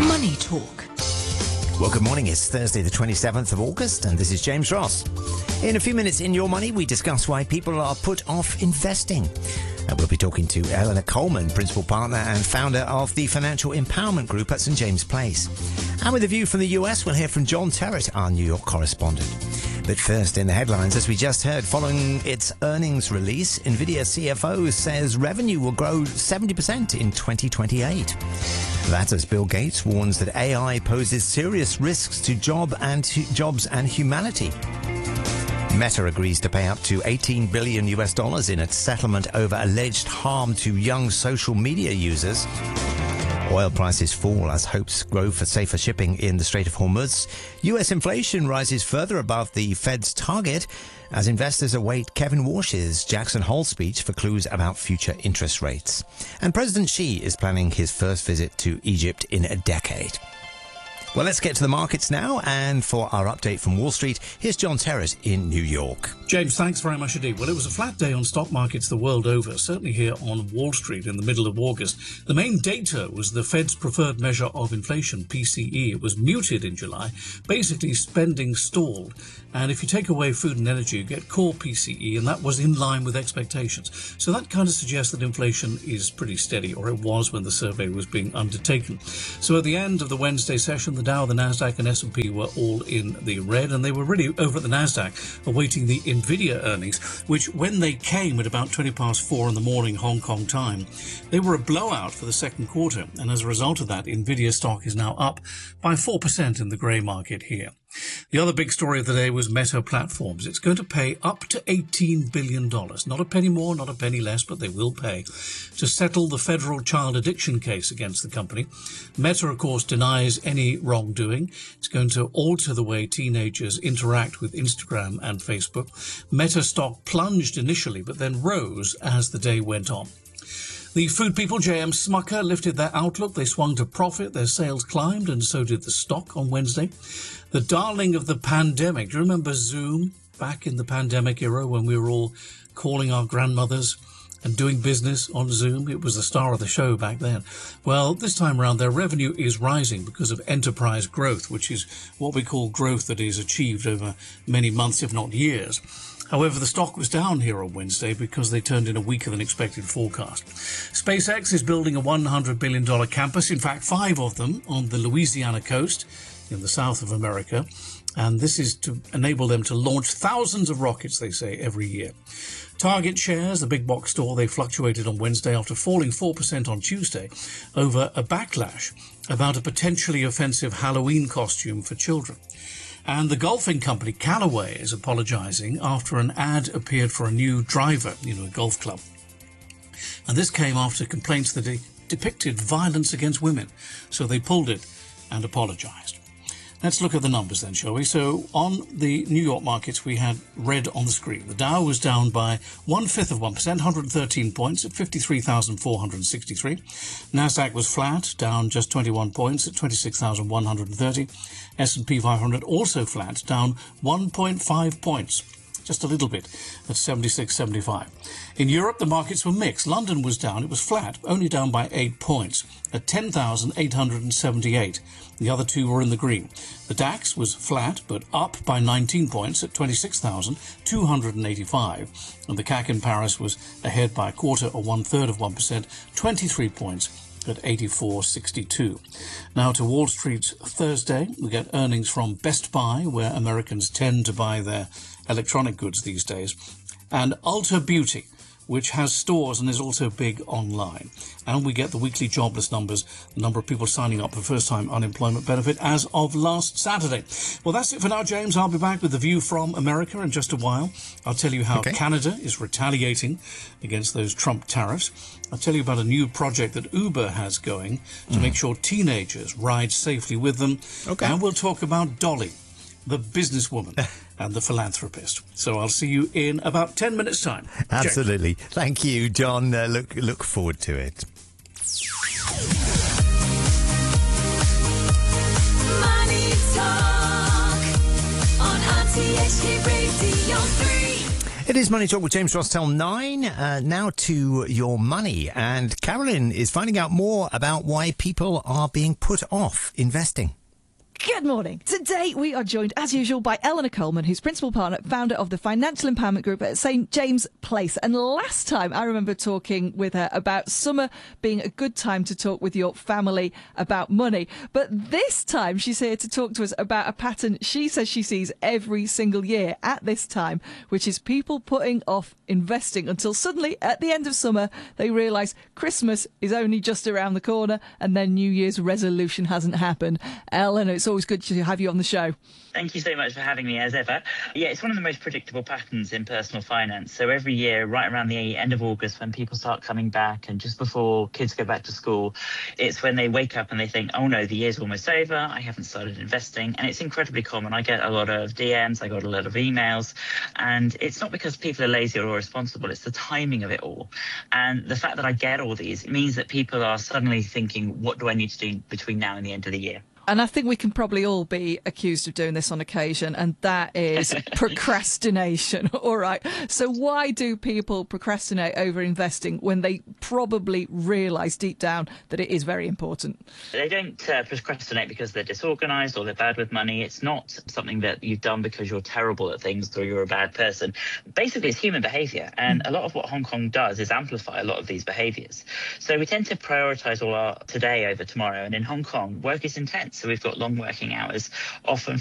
Money Talk. Well, good morning. It's Thursday, the 27th of August, and this is James Ross. In a few minutes in Your Money, we discuss why people are put off investing. We'll be talking to Eleanor Coleman, principal partner and founder of the Financial Empowerment Group at St. James Place. And with a view from the US, we'll hear from John Terrett, our New York correspondent. But first, in the headlines, as we just heard, following its earnings release, NVIDIA CFO says revenue will grow 70% in 2028. That as Bill Gates warns that AI poses serious risks to jobs and humanity. Meta agrees to pay up to $18 billion in its settlement over alleged harm to young social media users. Oil prices fall as hopes grow for safer shipping in the Strait of Hormuz. US inflation rises further above the Fed's target as investors await Kevin Warsh's Jackson Hole speech for clues about future interest rates. And President Xi is planning his first visit to Egypt in a decade. Well, let's get to the markets now, and for our update from Wall Street, here's John Terrett in New York. James, thanks very much indeed. Well, it was a flat day on stock markets the world over, certainly here on Wall Street in the middle of August. The main data was the Fed's preferred measure of inflation, PCE. It was muted in July. Basically, spending stalled. And if you take away food and energy, you get core PCE, and that was in line with expectations. So that kind of suggests that inflation is pretty steady, or it was when the survey was being undertaken. So at the end of the Wednesday session, the Dow, the Nasdaq and S&P were all in the red, and they were really over at the Nasdaq awaiting the NVIDIA earnings, which when they came at about 4:20 in the morning Hong Kong time, they were a blowout for the second quarter. And as a result of that, NVIDIA stock is now up by 4% in the grey market here. The other big story of the day was Meta Platforms. It's going to pay up to $18 billion, not a penny more, not a penny less, but they will pay, to settle the federal child addiction case against the company. Meta, of course, denies any wrongdoing. It's going to alter the way teenagers interact with Instagram and Facebook. Meta stock plunged initially, but then rose as the day went on. The food people, J.M. Smucker, lifted their outlook. They swung to profit. Their sales climbed, and so did the stock on Wednesday. The darling of the pandemic. Do you remember Zoom back in the pandemic era when we were all calling our grandmothers and doing business on Zoom? It was the star of the show back then. Well, this time around, their revenue is rising because of enterprise growth, which is what we call growth that is achieved over many months, if not years. However, the stock was down here on Wednesday because they turned in a weaker than expected forecast. SpaceX is building a $100 billion campus, in fact 5 of them, on the Louisiana coast in the south of America. And this is to enable them to launch thousands of rockets, they say, every year. Target shares, the big box store, they fluctuated on Wednesday after falling 4% on Tuesday over a backlash about a potentially offensive Halloween costume for children. And the golfing company Callaway is apologising after an ad appeared for a new driver, a golf club. And this came after complaints that it depicted violence against women. So they pulled it and apologised. Let's look at the numbers then, shall we? So on the New York markets, we had red on the screen. The Dow was down by 0.1%, 113 points at 53,463. Nasdaq was flat, down just 21 points at 26,130. S&P 500 also flat, down 1.5 points. Just a little bit, at 76.75. In Europe, the markets were mixed. London was down. It was flat, only down by 8 points, at 10,878. The other two were in the green. The DAX was flat, but up by 19 points at 26,285. And the CAC in Paris was ahead by a quarter or 1/3 of 1%, 23 points at 84.62. Now to Wall Street Thursday, we get earnings from Best Buy, where Americans tend to buy their electronic goods these days, and Ulta Beauty, which has stores and is also big online. And we get the weekly jobless numbers, the number of people signing up for first-time unemployment benefit as of last Saturday. Well, that's it for now, James. I'll be back with the view from America in just a while. I'll tell you how Canada is retaliating against those Trump tariffs. I'll tell you about a new project that Uber has going to make sure teenagers ride safely with them. And we'll talk about Dolly, the businesswoman and the philanthropist. So I'll see you in about 10 minutes' time. Absolutely. James. Thank you, John. Look forward to it. Money Talk on RTHK Radio 3. It is Money Talk with James Ross till 9. Now to your money. And Carolyn is finding out more about why people are being put off investing. Good morning. Today we are joined, as usual, by Eleanor Coleman, who's principal partner, founder of the Financial Empowerment Group at St James Place. And last time I remember talking with her about summer being a good time to talk with your family about money. But this time she's here to talk to us about a pattern she says she sees every single year at this time, which is people putting off investing until suddenly at the end of summer they realise Christmas is only just around the corner and then New Year's resolution hasn't happened. Eleanor, it's always good to have you on the show. Thank you so much for having me, as ever. Yeah, it's one of the most predictable patterns in personal finance. So every year, right around the end of August, when people start coming back and just before kids go back to school, it's when they wake up and they think, oh no, the year's almost over, I haven't started investing. And it's incredibly common. I get a lot of DMs, I got a lot of emails, and it's not because people are lazy or irresponsible, it's the timing of it all. And the fact that I get all these, it means that people are suddenly thinking, what do I need to do between now and the end of the year? And I think we can probably all be accused of doing this on occasion, and that is procrastination. All right. So why do people procrastinate over investing when they probably realise deep down that it is very important? They don't procrastinate because they're disorganised or they're bad with money. It's not something that you've done because you're terrible at things or you're a bad person. Basically, it's human behaviour. And a lot of what Hong Kong does is amplify a lot of these behaviours. So we tend to prioritise all our today over tomorrow. And in Hong Kong, work is intense. So we've got long working hours, often